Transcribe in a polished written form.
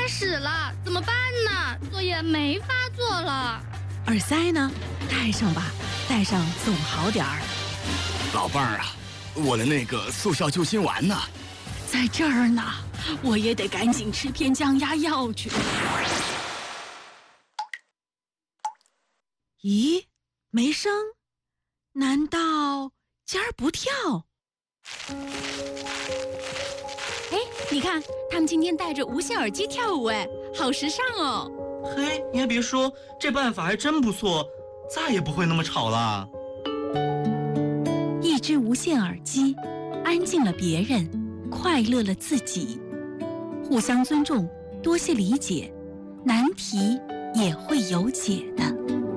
开始了，怎么办呢？作业没法做了。 耳塞呢？戴上吧，戴上总好点儿。 老伴儿啊，我的那个速效救心丸呢？ 在这儿呢，我也得赶紧吃片降压药去。咦，没声？难道尖儿不跳？哎，你看，他们今天戴着无线耳机跳舞，哎，好时尚哦！ 嘿，你还别说，这办法还真不错，再也不会那么吵了。 一只无线耳机，安静了别人，快乐了自己。互相尊重，多些理解，难题也会有解的。